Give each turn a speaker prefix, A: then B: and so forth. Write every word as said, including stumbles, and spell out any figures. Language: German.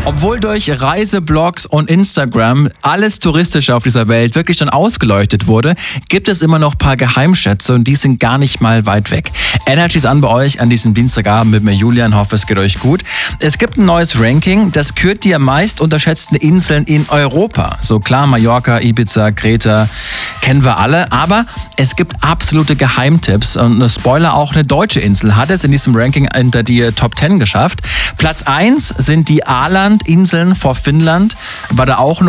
A: Obwohl durch Reiseblogs und Instagram alles Touristische auf dieser Welt wirklich schon ausgeleuchtet wurde, gibt es immer noch ein paar Geheimschätze und die sind gar nicht mal weit weg. Energy ist an bei euch an diesem Dienstagabend mit mir Julian, hoffe es geht euch gut. Es gibt ein neues Ranking, das kürt die am meist unterschätzten Inseln in Europa. So klar, Mallorca, Ibiza, Kreta, kennen wir alle, aber es gibt absolute Geheimtipps und eine Spoiler, auch eine deutsche Insel hat es in diesem Ranking unter die Top zehn geschafft. Platz eins sind die Åland-Inseln vor Finnland, war da auch